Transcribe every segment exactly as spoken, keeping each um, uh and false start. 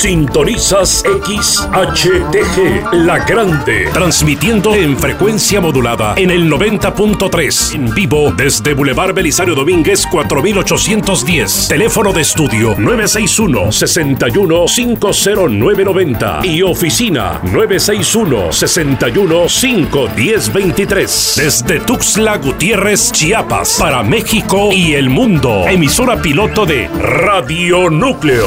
Sintonizas X H T G, La Grande, transmitiendo en frecuencia modulada en el noventa punto tres, en vivo desde Boulevard Belisario Domínguez cuatro mil ochocientos diez. Teléfono de estudio nueve seis uno, seis uno cinco cero nueve nueve cero y oficina nueve seis uno, seis uno cinco uno cero dos tres. Desde Tuxtla Gutiérrez, Chiapas, para México y el mundo. Emisora piloto de Radio Núcleo.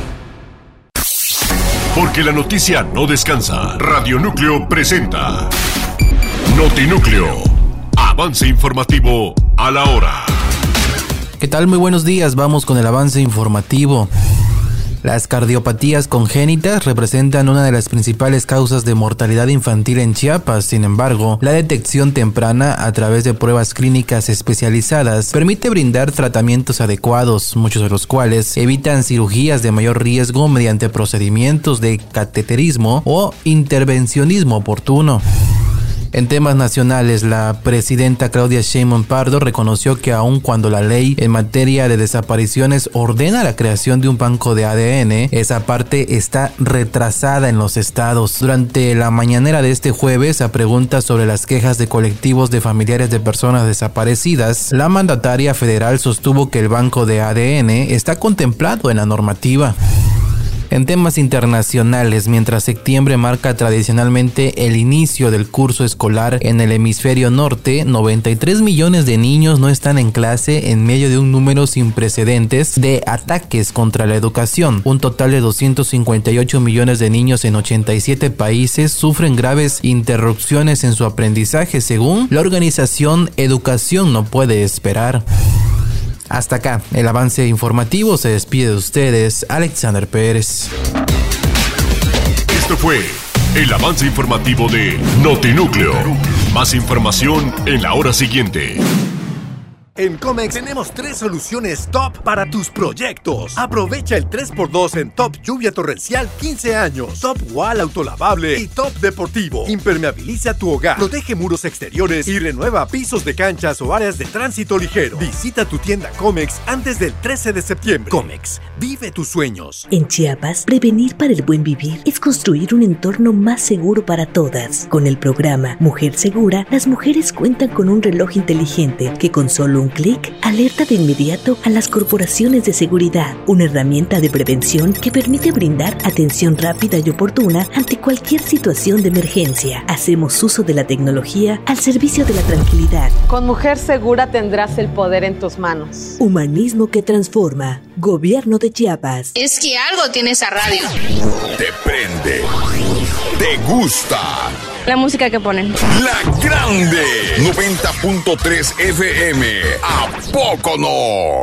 Porque la noticia no descansa. Radio Núcleo presenta Notinúcleo. Avance informativo a la hora. ¿Qué tal? Muy buenos días. Vamos con el avance informativo. Las cardiopatías congénitas representan una de las principales causas de mortalidad infantil en Chiapas. Sin embargo, la detección temprana a través de pruebas clínicas especializadas permite brindar tratamientos adecuados, muchos de los cuales evitan cirugías de mayor riesgo mediante procedimientos de cateterismo o intervencionismo oportuno. En temas nacionales, la presidenta Claudia Sheinbaum Pardo reconoció que aun cuando la ley en materia de desapariciones ordena la creación de un banco de A D N, esa parte está retrasada en los estados. Durante la mañanera de este jueves, a preguntas sobre las quejas de colectivos de familiares de personas desaparecidas, la mandataria federal sostuvo que el banco de A D N está contemplado en la normativa. En temas internacionales, mientras septiembre marca tradicionalmente el inicio del curso escolar en el hemisferio norte, noventa y tres millones de niños no están en clase en medio de un número sin precedentes de ataques contra la educación. Un total de doscientos cincuenta y ocho millones de niños en ochenta y siete países sufren graves interrupciones en su aprendizaje, según la organización Educación No Puede Esperar. Hasta acá, el avance informativo. Se despide de ustedes, Alexander Pérez. Esto fue el avance informativo de Notinúcleo. Más información en la hora siguiente. En Comex tenemos tres soluciones top para tus proyectos. Aprovecha el tres por dos en Top Lluvia Torrencial quince años, Top Wall Autolavable y Top Deportivo. Impermeabiliza tu hogar, protege muros exteriores y renueva pisos de canchas o áreas de tránsito ligero. Visita tu tienda Comex antes del trece de septiembre. Comex, vive tus sueños. En Chiapas, prevenir para el buen vivir es construir un entorno más seguro para todas. Con el programa Mujer Segura, las mujeres cuentan con un reloj inteligente que con solo un clic alerta de inmediato a las corporaciones de seguridad, una herramienta de prevención que permite brindar atención rápida y oportuna ante cualquier situación de emergencia. Hacemos uso de la tecnología al servicio de la tranquilidad. Con Mujer Segura tendrás el poder en tus manos. Humanismo que transforma. Gobierno de Chiapas. Es que algo tiene esa radio. Te prende. Te gusta. La música que ponen. La Grande. noventa punto tres F M. ¿A poco no?